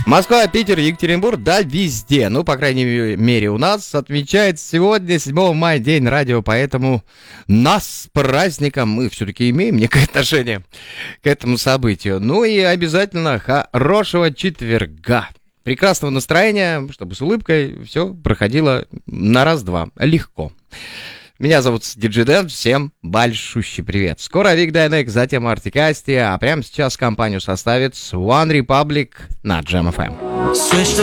Москва, Питер, Екатеринбург, да везде. Ну, по крайней мере, у нас отмечает сегодня, 7 мая, День радио, поэтому нас с праздником, мы все-таки имеем некое отношение к этому событию. Ну и обязательно хорошего четверга. Прекрасного настроения, чтобы с улыбкой все проходило на раз-два, легко. Меня зовут Диджей Дэн, всем большущий привет. Скоро Vic Dynamic, затем Arctic Asti, а прямо сейчас компанию составит One Republic на Jam FM.